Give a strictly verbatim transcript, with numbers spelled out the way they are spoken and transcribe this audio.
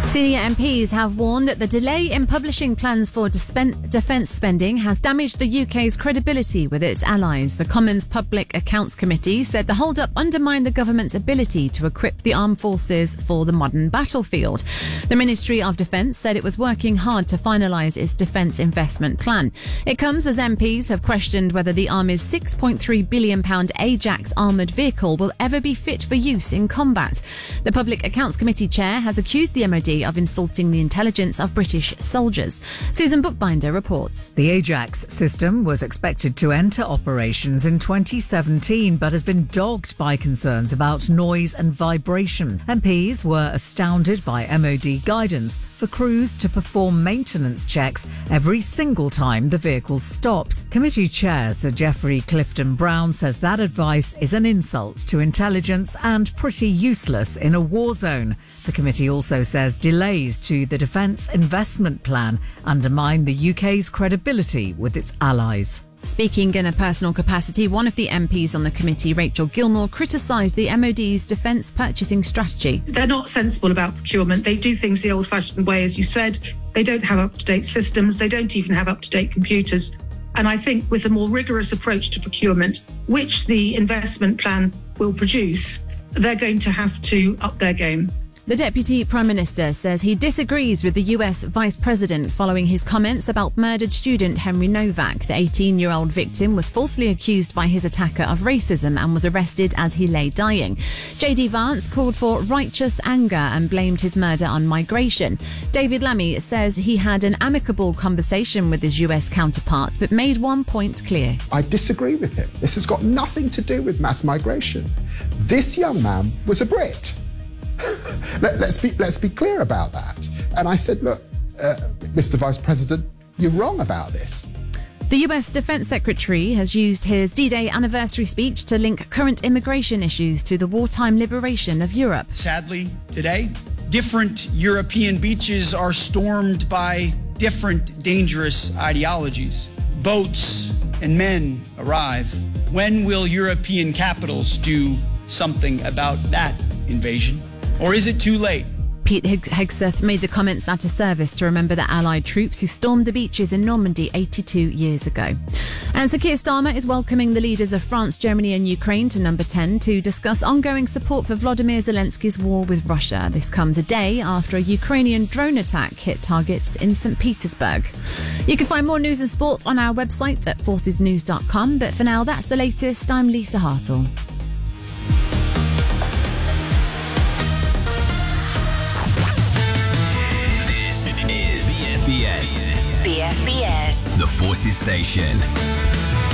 Senior M Ps have warned that the delay in publishing plans for dispen- defence spending has damaged the U K's credibility with its allies. The Commons Public Accounts Committee said the hold-up undermined the government's ability to equip the armed forces for the modern battlefield. The Ministry of Defence said it was working hard to finalise its defence investment plan. It comes as M Ps have questioned whether the Army's six point three billion pounds Ajax armoured vehicle will ever be fit for use in combat. The Public Accounts Committee chair has accused the M O D of insulting the intelligence of British soldiers. Susan Bookbinder reports. The Ajax system was expected to enter operations in twenty seventeen, but has been dogged by concerns about noise and vibration. M Ps were astounded by M O D guidance for crews to perform maintenance checks every single time the vehicle stops. Committee Chair Sir Geoffrey Clifton Brown says that advice is an insult to intelligence and pretty useless in a war zone. The committee also says delays to the defence investment plan undermine the U K's credibility with its allies. Speaking in a personal capacity, one of the M Ps on the committee, Rachel Gilmore, criticised the M O D's defence purchasing strategy. They're not sensible about procurement. They do things the old-fashioned way, as you said. They don't have up-to-date systems. They don't even have up-to-date computers. And I think with a more rigorous approach to procurement, which the investment plan will produce, they're going to have to up their game. The Deputy Prime Minister says he disagrees with the U S Vice President following his comments about murdered student Henry Novak. The eighteen-year-old victim was falsely accused by his attacker of racism and was arrested as he lay dying. J D Vance called for righteous anger and blamed his murder on migration. David Lammy says he had an amicable conversation with his U S counterpart, but made one point clear. I disagree with him. This has got nothing to do with mass migration. This young man was a Brit. Let, let's be let's be clear about that. And I said, look, uh, Mister Vice President, you're wrong about this. The U S Defence Secretary has used his D-Day anniversary speech to link current immigration issues to the wartime liberation of Europe. Sadly, today, different European beaches are stormed by different dangerous ideologies. Boats and men arrive. When will European capitals do something about that invasion? Or is it too late? Pete Hegseth made the comments at a service to remember the Allied troops who stormed the beaches in Normandy eighty-two years ago. And Sir Keir Starmer is welcoming the leaders of France, Germany and Ukraine to Number ten to discuss ongoing support for Volodymyr Zelensky's war with Russia. This comes a day after a Ukrainian drone attack hit targets in Saint Petersburg. You can find more news and sport on our website at forces news dot com, but for now, that's the latest. I'm Lisa Hartle. B F B S. B F B S. The Forces Station.